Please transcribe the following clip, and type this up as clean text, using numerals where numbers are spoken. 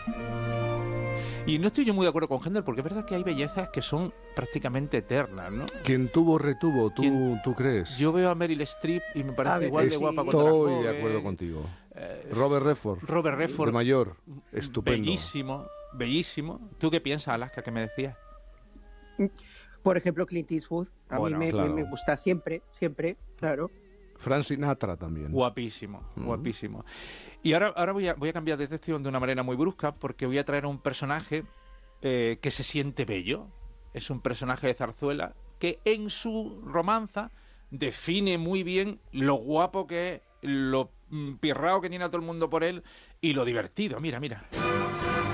Y no estoy yo muy de acuerdo con Händel, porque es verdad que hay bellezas que son prácticamente eternas, ¿no? Quien tuvo, retuvo, ¿tú crees? Yo veo a Meryl Streep y me parece igual de guapa cuando era Estoy joven. de acuerdo contigo. Robert Redford, de mayor, estupendo. Bellísimo, bellísimo. ¿Tú qué piensas, Alaska, que me decías? Por ejemplo, Clint Eastwood, a Bueno, mí claro. me gusta siempre, claro. Frank Sinatra también. Guapísimo, guapísimo. Y ahora voy a cambiar de sección de una manera muy brusca, porque voy a traer a un personaje que se siente bello. Es un personaje de Zarzuela que en su romanza define muy bien lo guapo que es, lo pirrao que tiene a todo el mundo por él y lo divertido. Mira, mira.